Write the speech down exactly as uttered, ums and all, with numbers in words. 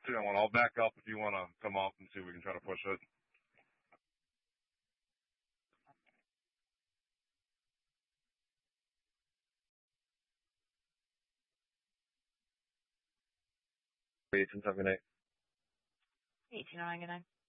Yeah, well, I'll back up if you want to come up and see if we can try to push it. eighteen seventy-eight. eighteen nine.